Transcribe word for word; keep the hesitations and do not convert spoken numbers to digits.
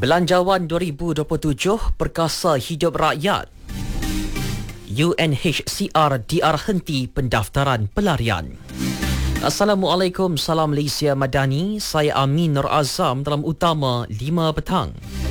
Belanjawan dua ribu dua puluh tujuh perkasa hidup rakyat. U N H C R D R henti pendaftaran pelarian. Assalamualaikum, salam Malaysia Madani. Saya Amin Nur Azam dalam utama lima petang.